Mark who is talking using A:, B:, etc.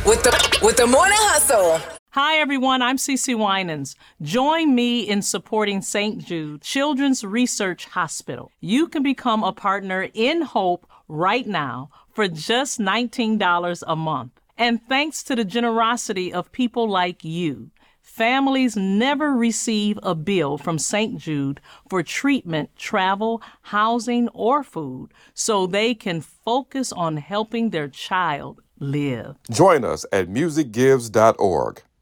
A: with the Morning Hustle.
B: Hi, everyone. I'm Cece Winans. Join me in supporting St. Jude Children's Research Hospital. You can become a partner in Hope right now for just $19 a month. And thanks to the generosity of people like you, families never receive a bill from St. Jude for treatment, travel, housing, or food, so they can focus on helping their child live.
C: Join us at musicgives.org.